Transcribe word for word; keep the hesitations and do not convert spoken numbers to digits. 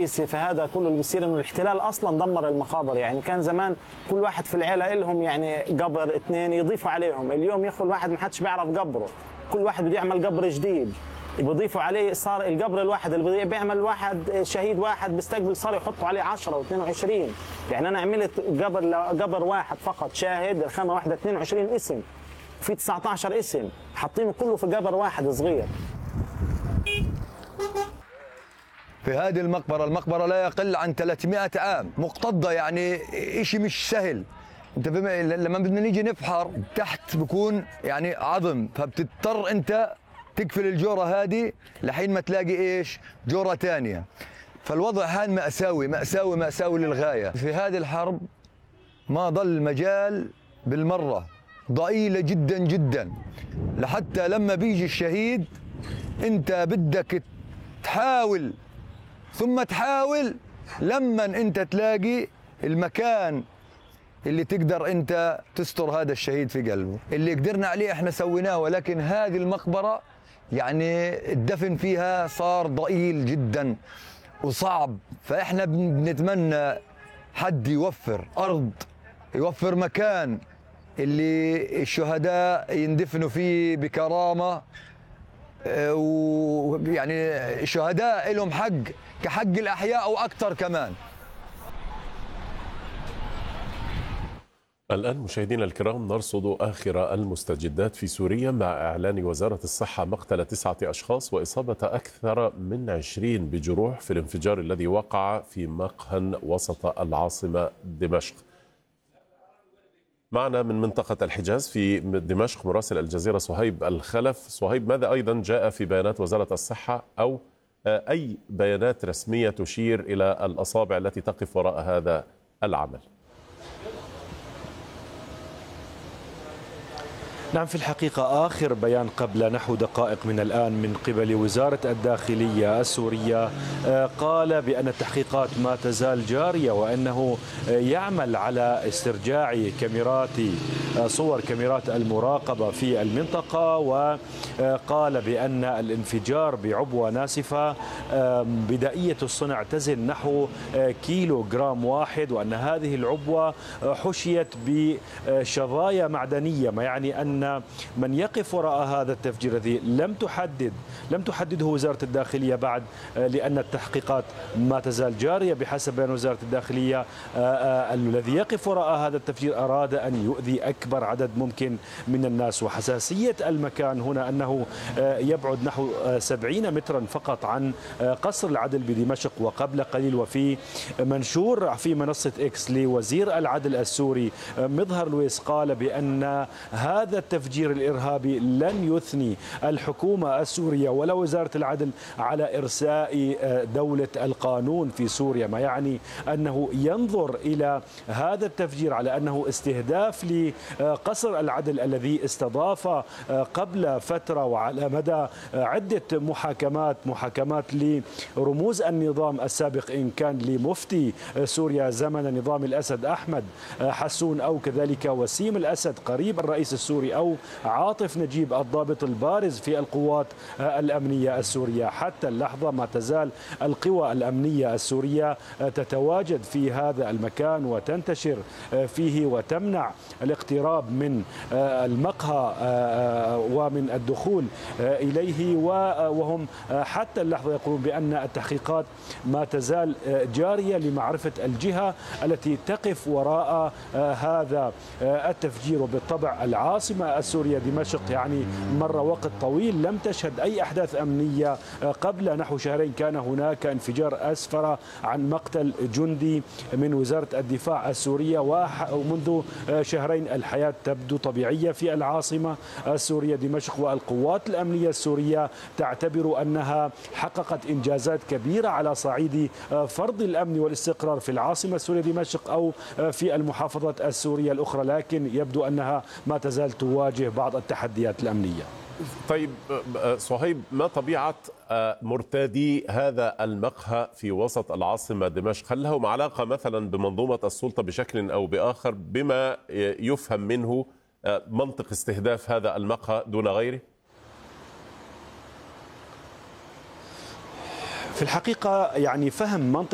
الرئيسي في هذا كله اللي بيصير انه الاحتلال اصلا دمر المقابر. يعني كان زمان كل واحد في العيله لهم يعني قبر اثنين يضيفوا عليهم، اليوم ياخذ واحد ما حدش بيعرف قبره، كل واحد بده يعمل قبر جديد بيضيفوا عليه. صار القبر الواحد اللي بيعمل واحد شهيد واحد بيستقبل صار يحطوا عليه عشرة واثنين وعشرين. يعني انا عملت قبر قبر واحد فقط شاهد الخامه واحده اثنين وعشرين اسم، في تسعة عشر اسم حاطينه كله في قبر واحد صغير. في هذه المقبرة، المقبرة لا يقل عن ثلاثمائة عام مقتضى، يعني إشي مش سهل. انت لما بدنا نيجي نفحر تحت بكون يعني عظم، فبتضطر انت تقفل الجورة هذه لحين ما تلاقي ايش جورة ثانية. فالوضع هان مأساوي مأساوي مأساوي للغاية. في هذه الحرب ما ضل مجال بالمرة، ضئيلة جدا جدا، لحتى لما بيجي الشهيد انت بدك تحاول ثم تحاول لما انت تلاقي المكان اللي تقدر انت تستر هذا الشهيد في قلبه. اللي قدرنا عليه احنا سويناه، ولكن هذه المقبرة يعني الدفن فيها صار ضئيل جدا وصعب. فاحنا بنتمنى حد يوفر ارض، يوفر مكان اللي الشهداء يندفنوا فيه بكرامة، ويعني الشهداء لهم حق كحق الأحياء أو أكثر كمان. الآن مشاهدينا الكرام نرصد آخر المستجدات في سوريا مع إعلان وزارة الصحة مقتل تسعة أشخاص وإصابة أكثر من عشرين بجروح في الانفجار الذي وقع في مقهى وسط العاصمة دمشق. معنا من منطقة الحجاز في دمشق مراسل الجزيرة صهيب الخلف. صهيب، ماذا أيضا جاء في بيانات وزارة الصحة أو أي بيانات رسمية تشير إلى الأصابع التي تقف وراء هذا العمل؟ نعم، في الحقيقة آخر بيان قبل نحو دقائق من الآن من قبل وزارة الداخلية السورية قال بأن التحقيقات ما تزال جارية، وأنه يعمل على استرجاع كاميرات صور كاميرات المراقبة في المنطقة. وقال بأن الانفجار بعبوة ناسفة بدائية الصنع تزن نحو كيلو جرام واحد، وأن هذه العبوة حشيت بشظايا معدنية، ما يعني أن من يقف وراء هذا التفجير الذي لم تحدد لم تحدده وزارة الداخلية بعد، لأن التحقيقات ما تزال جارية بحسب بيان وزارة الداخلية، الذي يقف وراء هذا التفجير أراد أن يؤذي أكبر عدد ممكن من الناس. وحساسية المكان هنا أنه يبعد نحو سبعين مترا فقط عن قصر العدل بدمشق. وقبل قليل وفي منشور في منصة إكس لوزير العدل السوري مظهر لويس قال بأن هذا التفجير الإرهابي لن يثني الحكومة السورية ولا وزارة العدل على إرساء دولة القانون في سوريا، ما يعني أنه ينظر إلى هذا التفجير على أنه استهداف لقصر العدل الذي استضاف قبل فترة وعلى مدى عدة محاكمات محاكمات لرموز النظام السابق، إن كان لمفتي سوريا زمن نظام الأسد أحمد حسون أو كذلك وسيم الأسد قريب الرئيس السوري، أو عاطف نجيب الضابط البارز في القوات الأمنية السورية. حتى اللحظة ما تزال القوى الأمنية السورية تتواجد في هذا المكان وتنتشر فيه وتمنع الاقتراب من المقهى ومن الدخول إليه، وهم حتى اللحظة يقولون بأن التحقيقات ما تزال جارية لمعرفة الجهة التي تقف وراء هذا التفجير. وبالطبع العاصمة السورية دمشق يعني مر وقت طويل لم تشهد أي أحداث أمنية. قبل نحو شهرين كان هناك انفجار أسفر عن مقتل جندي من وزارة الدفاع السورية، ومنذ شهرين الحياة تبدو طبيعية في العاصمة السورية دمشق، والقوات الأمنية السورية تعتبر أنها حققت إنجازات كبيرة على صعيد فرض الأمن والاستقرار في العاصمة السورية دمشق أو في المحافظات السورية الأخرى، لكن يبدو أنها ما تزال تواجه بعض التحديات الأمنية. طيب صهيب، ما طبيعة مرتادي هذا المقهى في وسط العاصمة دمشق؟ هل لهم علاقة مثلا بمنظومة السلطة بشكل أو بآخر بما يفهم منه منطق استهداف هذا المقهى دون غيره؟ في الحقيقة يعني فهم منطق